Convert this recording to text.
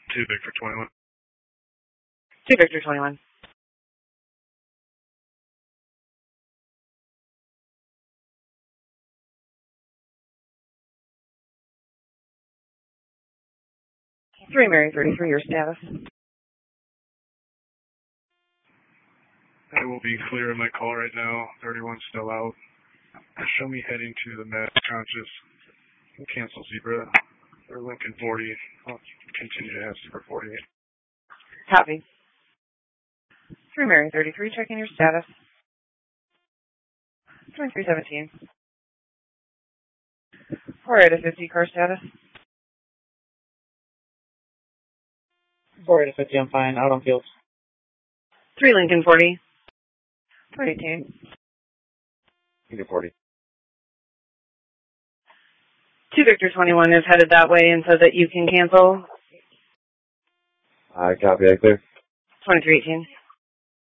2 Victor 21. 2 Victor 21. Three Mary 33, your status. I will be clear of my call right now. 31 still out. Show me heading to the Mass Conscious. Cancel Zebra. Or Lincoln 40. I'll continue to have Zebra 48. Copy. 3 Mary 33, checking your status. 2317. 4 out of 50, car status. 4 out of 50, I'm fine. Out on field. 3 Lincoln 40. 2018. Lincoln 40. 2 Victor 21 is headed that way and so that you can cancel. Copy that, clear. 2318.